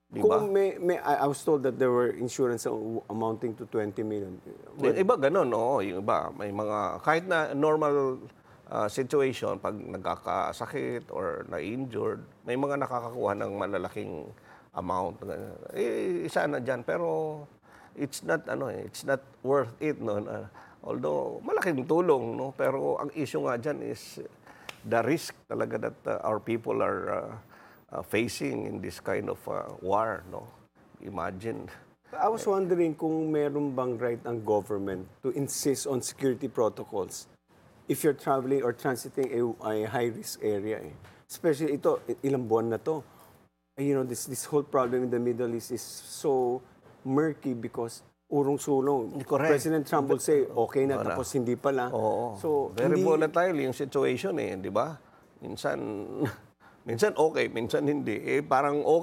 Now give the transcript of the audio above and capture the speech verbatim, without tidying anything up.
Di ba? Kung may, may, I I was told that there were insurance amounting to twenty million. Yung iba ganun, oo. Yung iba, may mga, kahit na normal ah, situation, pag nagkakasakit or na-injured, may mga nakakakuha ng malalaking amount. Eh, isa na dyan. Pero it's not, ano eh, it's not worth it, no? Na- although, malaking tulong, no? Pero ang issue nga dyan is the risk talaga that uh, our people are uh, uh, facing in this kind of uh, war, no? Imagine. I was wondering kung meron bang right ang government to insist on security protocols if you're traveling or transiting a, a high-risk area. Eh. Especially ito, ilang buwan na to. You know, this this whole problem in the Middle East is so murky because urong-sulong. Correct. President Trump will say, okay na, Wala. tapos hindi pala. Oo. So, Very hindi- volatile yung situation eh, di ba? Minsan, minsan okay, minsan hindi. Eh, parang okay.